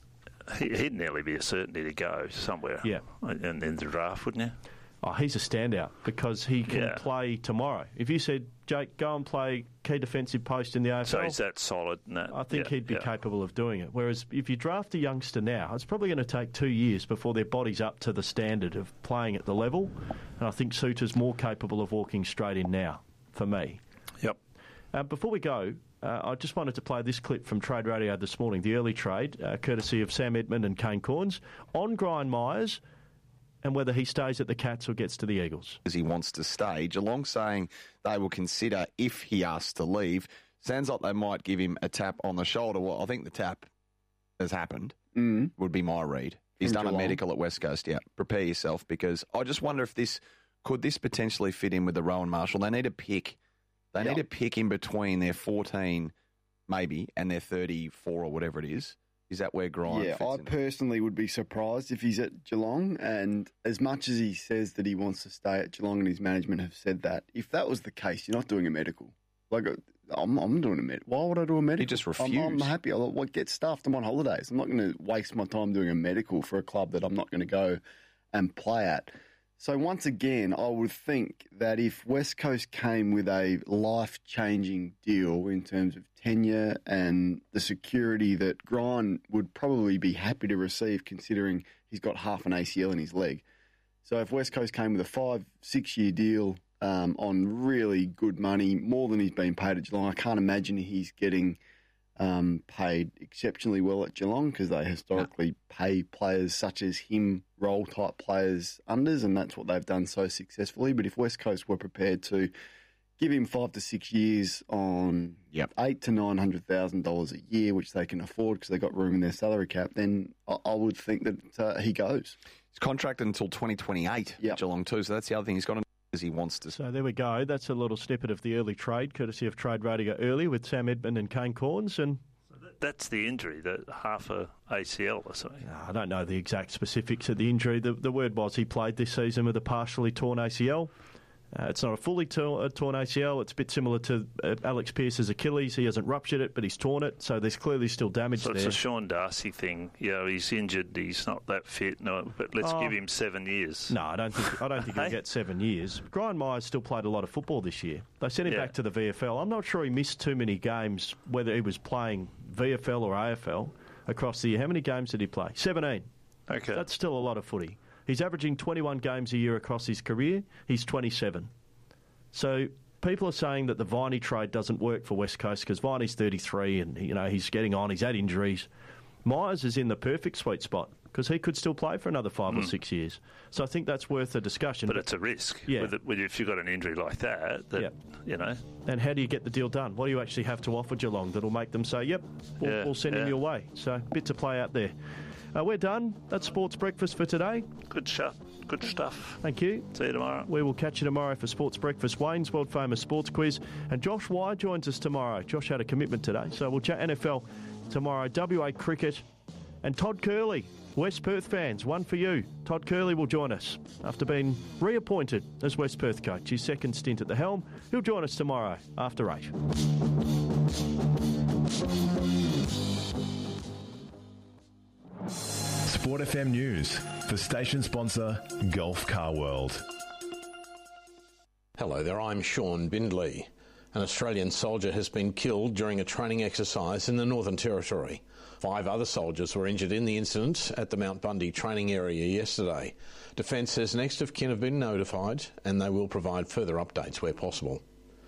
Speaker 2: he'd nearly be a certainty to go somewhere.
Speaker 1: Yeah.
Speaker 2: In, in the draft, wouldn't you?
Speaker 1: Oh, he's a standout because he can
Speaker 2: Yeah.
Speaker 1: play tomorrow. If you said, Jake, go and play key defensive post in the A F L,
Speaker 2: So he's that solid. And that,
Speaker 1: I think
Speaker 2: yeah,
Speaker 1: he'd be
Speaker 2: yeah.
Speaker 1: capable of doing it. Whereas if you draft a youngster now, it's probably going to take two years before their body's up to the standard of playing at the level. And I think Suter's more capable of walking straight in now, for me.
Speaker 2: Yep.
Speaker 1: Uh, before we go, uh, I just wanted to play this clip from Trade Radio this morning, the early trade, uh, courtesy of Sam Edmund and Kane Corns, on Brian Myers and whether he stays at the Cats or gets to the Eagles.
Speaker 20: As he wants to stay. Geelong saying they will consider if he asks to leave. Sounds like they might give him a tap on the shoulder. Well, I think the tap has happened,
Speaker 21: mm.
Speaker 20: would be my read. He's
Speaker 21: From
Speaker 20: done
Speaker 21: Geelong.
Speaker 20: a medical at West Coast, yeah. Prepare yourself, because I just wonder if this, could this potentially fit in with the Rowan Marshall? They need a pick. They
Speaker 21: Yep.
Speaker 20: need a pick in between their fourteen, maybe, and their thirty-four or whatever it is. Is that where Grind
Speaker 21: Yeah,
Speaker 20: fits
Speaker 21: I
Speaker 20: in?
Speaker 21: personally would be surprised if he's at Geelong. And as much as he says that he wants to stay at Geelong and his management have said that, if that was the case, you're not doing a medical. Like, I'm, I'm doing a medical. Why would I do a medical?
Speaker 20: He just
Speaker 21: I'm, I'm
Speaker 20: refused.
Speaker 21: happy. I'll like, get stuffed. I'm on holidays. I'm not going to waste my time doing a medical for a club that I'm not going to go and play at. So once again, I would think that if West Coast came with a life-changing deal in terms of tenure and the security that Grind would probably be happy to receive, considering he's got half an A C L in his leg. So if West Coast came with a five, six-year deal um, on really good money, more than he's been paid at Geelong, I can't imagine he's getting um, paid exceptionally well at Geelong, because they historically pay players such as him role-type players unders, and that's what they've done so successfully. But if West Coast were prepared to give him five to six years on
Speaker 20: yep.
Speaker 21: eight to nine hundred thousand dollars a year, which they can afford because they've got room in their salary cap, then I, I would think that uh, he goes.
Speaker 20: He's contracted until twenty twenty-eight at Geelong too, so that's the other thing. He's got to as he wants to.
Speaker 1: So there we go. That's a little snippet of the early trade, courtesy of Trade Radio early with Sam Edmund and Kane Corns. And
Speaker 2: That's the injury, the half a A C L or something.
Speaker 1: I don't know the exact specifics of the injury. The, the word was he played this season with a partially torn A C L. Uh, it's not a fully tor- a torn A C L. It's a bit similar to uh, Alex Pearce's Achilles. He hasn't ruptured it, but he's torn it. So there's clearly still damage
Speaker 2: So
Speaker 1: there.
Speaker 2: it's a Sean Darcy thing. You know, he's injured. He's not that fit. No, but let's
Speaker 1: Oh.
Speaker 2: give him seven years.
Speaker 1: No, I don't think I don't think he'll
Speaker 2: Hey?
Speaker 1: get seven years. Brian Myers still played a lot of football this year. They sent him
Speaker 2: Yeah.
Speaker 1: back to the V F L. I'm not sure he missed too many games, whether he was playing V F L or A F L across the year. How many games did he play? seventeen.
Speaker 2: Okay.
Speaker 1: That's still a lot of footy. He's averaging twenty-one games a year across his career. He's twenty-seven. So people are saying that the Viney trade doesn't work for West Coast because Viney's thirty-three and you know he's getting on. He's had injuries. Myers is in the perfect sweet spot because he could still play for another five or
Speaker 2: Mm.
Speaker 1: six years. So I think that's worth a discussion.
Speaker 2: But it's a risk.
Speaker 1: Yeah.
Speaker 2: With it, with if you've got an injury like that, that
Speaker 1: Yeah.
Speaker 2: you know.
Speaker 1: And how do you get the deal done? What do you actually have to offer Geelong that'll make them say, yep, we'll,
Speaker 2: Yeah,
Speaker 1: we'll send him
Speaker 2: yeah.
Speaker 1: your way? So, bit to play out there. Uh, we're done. That's Sports Breakfast for today.
Speaker 2: Good stuff. Good stuff.
Speaker 1: Thank you.
Speaker 2: See you tomorrow.
Speaker 1: We will catch you tomorrow for Sports Breakfast. Wayne's world famous sports quiz. And Josh Wye joins us tomorrow. Josh had a commitment today, so we'll chat N F L tomorrow. W A cricket. And Todd Curley, West Perth fans, one for you. Todd Curley will join us after being reappointed as West Perth coach. His second stint at the helm. He'll join us tomorrow after eight.
Speaker 22: Sport F M News for station sponsor Gulf Car World.
Speaker 23: Hello there, I'm Sean Bindley. An Australian soldier has been killed during a training exercise in the Northern Territory. Five other soldiers were injured in the incident at the Mount Bundy training area yesterday. Defence says next of kin have been notified and they will provide further updates where possible.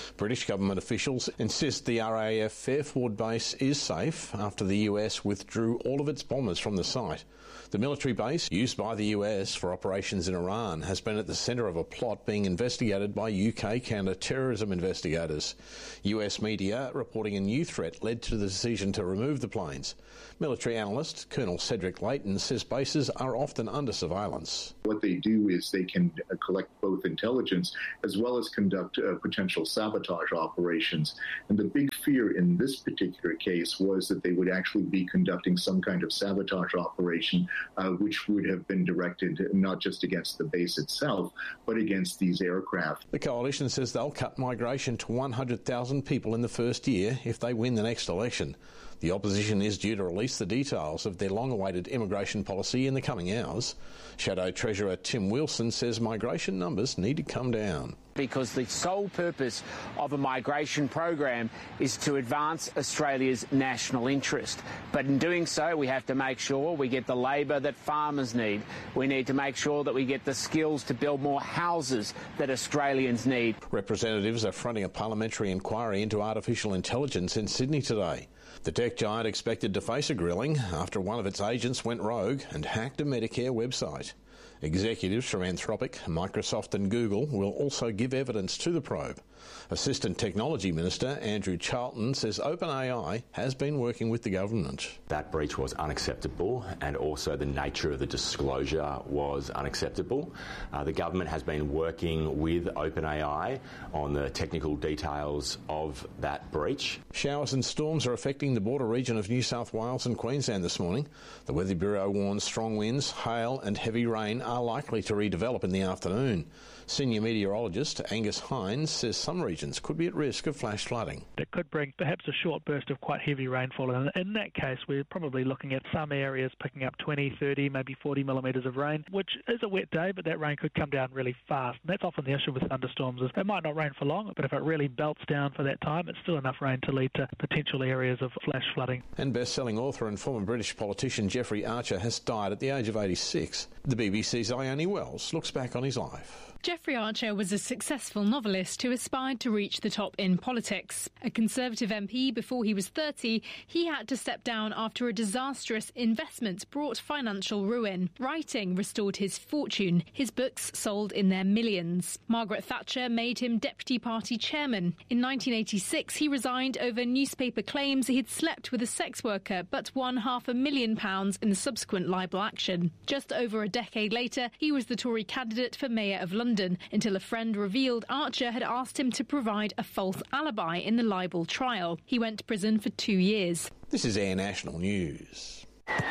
Speaker 23: British government officials insist the R A F Fairford base is safe after the U S withdrew all of its bombers from the site. The military base, used by the U S for operations in Iran, has been at the centre of a plot being investigated by U K counter-terrorism investigators. U S media reporting a new threat led to the decision to remove the planes. Military analyst Colonel Cedric Layton says bases are often under surveillance.
Speaker 3: What they do is they can uh, collect both intelligence as well as conduct uh, potential sabotage operations. And the big fear in this particular case was that they would actually be conducting some kind of sabotage operation, uh, which would have been directed not just against the base itself, but against these aircraft.
Speaker 23: The coalition says they'll cut migration to one hundred thousand people in the first year if they win the next election. The opposition is due to release the details of their long-awaited immigration policy in the coming hours. Shadow Treasurer Tim Wilson says migration numbers need to come down.
Speaker 4: Because the sole purpose of a migration program is to advance Australia's national interest. But in doing so, we have to make sure we get the labour that farmers need. We need to make sure that we get the skills to build more houses that Australians need.
Speaker 23: Representatives are fronting a parliamentary inquiry into artificial intelligence in Sydney today. The tech giant expected to face a grilling after one of its agents went rogue and hacked a Medicare website. Executives from Anthropic, Microsoft and Google will also give evidence to the probe. Assistant Technology Minister Andrew Charlton says OpenAI has been working with the government.
Speaker 6: That breach was unacceptable, and also the nature of the disclosure was unacceptable. Uh, the government has been working with OpenAI on the technical details of that breach.
Speaker 23: Showers and storms are affecting the border region of New South Wales and Queensland this morning. The Weather Bureau warns strong winds, hail and heavy rain are likely to redevelop in the afternoon. Senior meteorologist Angus Hines says some regions could be at risk of flash flooding.
Speaker 24: It could bring perhaps a short burst of quite heavy rainfall, and in that case we're probably looking at some areas picking up twenty, thirty, maybe forty millimetres of rain, which is a wet day, but that rain could come down really fast. And that's often the issue with thunderstorms, is it might not rain for long, but if it really belts down for that time, it's still enough rain to lead to potential areas of flash flooding.
Speaker 23: And best-selling author and former British politician Jeffrey Archer has died at the age of eighty-six. The B B C's Ione Wells looks back on his life.
Speaker 25: Jeffrey Archer was a successful novelist who aspired to reach the top in politics. A Conservative M P before he was thirty, he had to step down after a disastrous investment brought financial ruin. Writing restored his fortune. His books sold in their millions. Margaret Thatcher made him deputy party chairman. In nineteen eighty-six, he resigned over newspaper claims he'd slept with a sex worker, but won half a million pounds in the subsequent libel action. Just over a decade later, he was the Tory candidate for Mayor of London, until a friend revealed Archer had asked him to provide a false alibi in the libel trial. He went to prison for two years.
Speaker 23: This is Air National News.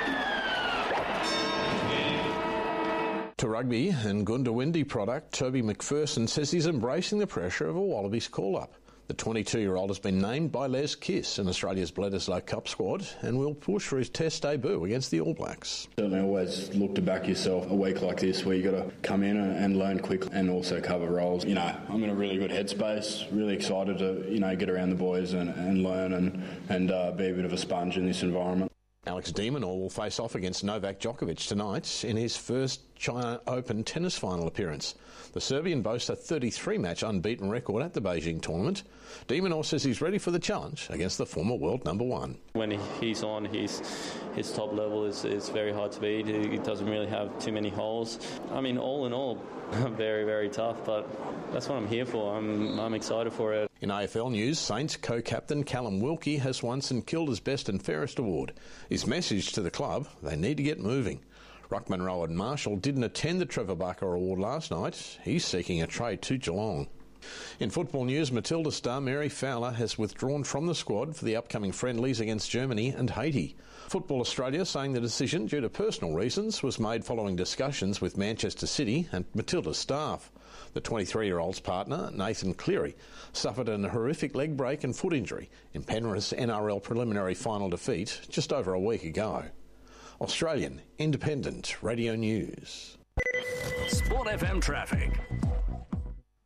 Speaker 23: To rugby and Goondiwindi product, Toby McPherson says he's embracing the pressure of a Wallabies call-up. The twenty-two-year-old has been named by Les Kiss in Australia's Bledisloe Cup squad and will push for his Test debut against the All Blacks.
Speaker 26: Certainly always look to back yourself a week like this where you've got to come in and, and learn quickly and also cover roles. You know, I'm in a really good headspace, really excited to, you know, get around the boys and, and learn and, and uh, be a bit of a sponge in this environment.
Speaker 23: Alex de Minaur will face off against Novak Djokovic tonight in his first China Open tennis final appearance. The Serbian boasts a thirty-three match unbeaten record at the Beijing tournament. De Minaur says he's ready for the challenge against the former world number one.
Speaker 27: When he's on, he's, his top level is, is very hard to beat. He doesn't really have too many holes. I mean, all in all, very, very tough, but that's what I'm here for. I'm, I'm excited for it.
Speaker 23: In A F L news, Saints co-captain Callum Wilkie has won St Kilda's Best and Fairest award. His message to the club, they need to get moving. Ruckman Rowan Marshall didn't attend the Trevor Barker Award last night. He's seeking a trade to Geelong. In football news, Matilda star Mary Fowler has withdrawn from the squad for the upcoming friendlies against Germany and Haiti. Football Australia saying the decision, due to personal reasons, was made following discussions with Manchester City and Matilda's staff. The twenty-three-year-old's partner, Nathan Cleary, suffered an horrific leg break and foot injury in Penrith's N R L preliminary final defeat just over a week ago. Australian Independent Radio News.
Speaker 5: Sport F M traffic.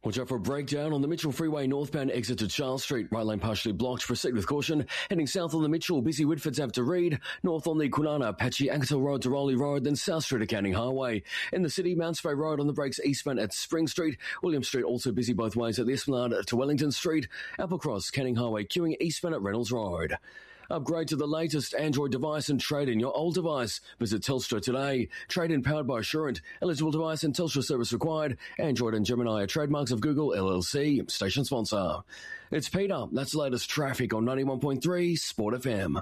Speaker 8: Watch out for a breakdown on the Mitchell Freeway northbound exit to Charles Street. Right lane partially blocked. Proceed with caution. Heading south on the Mitchell, busy Whitfords Ave to Reed. North on the Kwinana, patchy Anketel Road to Rowley Road, then South Street to Canning Highway. In the city, Mount Spray Road on the brakes eastbound at Spring Street. William Street also busy both ways at the Esplanade to Wellington Street. Applecross, Canning Highway queuing eastbound at Reynolds Road. Upgrade to the latest Android device and trade in your old device. Visit Telstra today. Trade in powered by Assurant. Eligible device and Telstra service required. Android and Gemini are trademarks of Google L L C. Station sponsor. It's Peter. That's the latest traffic on ninety-one point three Sport F M.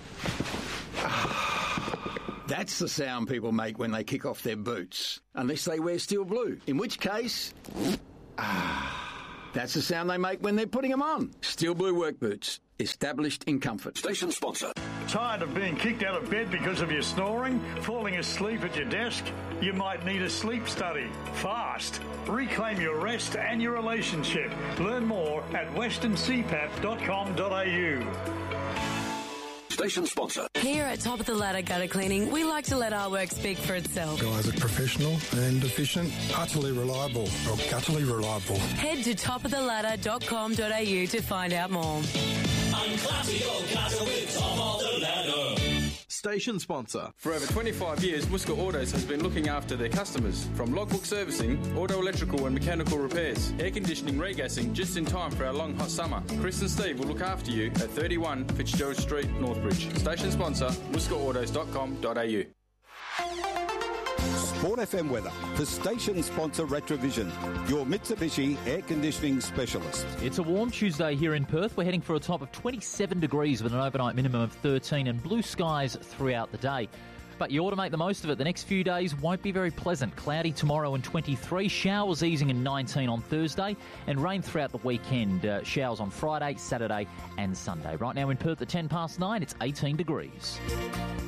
Speaker 9: That's the sound people make when they kick off their boots. Unless they wear steel blue. In which case... Ah... That's the sound they make when they're putting them on. Steel Blue work boots. Established in comfort.
Speaker 10: Station sponsor.
Speaker 12: Tired of being kicked out of bed because of your snoring? Falling asleep at your desk? You might need a sleep study. Fast. Reclaim your rest and your relationship. Learn more at western c pap dot com dot a u.
Speaker 10: Station sponsor.
Speaker 13: Here at Top of the Ladder Gutter Cleaning, we like to let our work speak for itself.
Speaker 14: Guys are professional and efficient, utterly reliable, or gutterly reliable.
Speaker 13: Head to top of the ladder dot com dot a u to find out more.
Speaker 15: Unclassy old gutter with Top of the Ladder.
Speaker 28: Station sponsor. For over twenty-five years, Worcester Autos has been looking after their customers. From logbook servicing, auto electrical and mechanical repairs, air conditioning, regassing, just in time for our long hot summer. Chris and Steve will look after you at thirty-one Fitzgerald Street, Northbridge. Station sponsor, worcester autos dot com dot a u.
Speaker 29: Sport F M weather for station sponsor Retrovision, your Mitsubishi air conditioning specialist.
Speaker 30: It's a warm Tuesday here in Perth. We're heading for a top of twenty-seven degrees with an overnight minimum of thirteen and blue skies throughout the day. But you ought to make the most of it. The next few days won't be very pleasant. Cloudy tomorrow and twenty-three, showers easing in nineteen on Thursday, and rain throughout the weekend. Uh, showers on Friday, Saturday and Sunday. Right now in Perth at ten past nine, it's eighteen degrees.